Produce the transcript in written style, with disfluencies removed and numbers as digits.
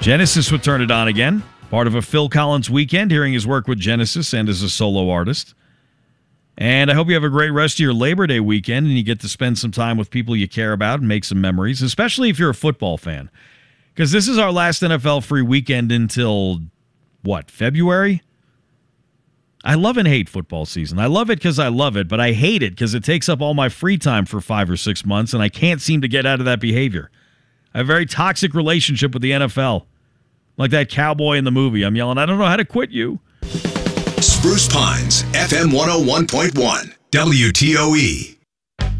Genesis would turn it on again. Part of a Phil Collins weekend, hearing his work with Genesis and as a solo artist. And I hope you have a great rest of your Labor Day weekend and you get to spend some time with people you care about and make some memories, especially if you're a football fan. Because this is our last NFL-free weekend until, February? I love and hate football season. I love it because I love it, but I hate it because it takes up all my free time for 5 or 6 months, and I can't seem to get out of that behavior. I have a very toxic relationship with the NFL. Like that cowboy in the movie. I'm yelling, I don't know how to quit you. Spruce Pines, FM 101.1, WTOE.